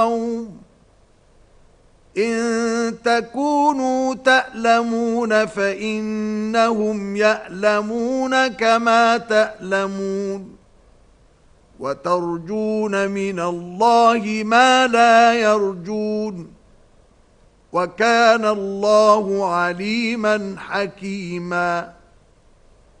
إن تكونوا تألمون فإنهم يألمون كما تألمون وترجون من الله ما لا يرجون وكان الله عليما حكيما.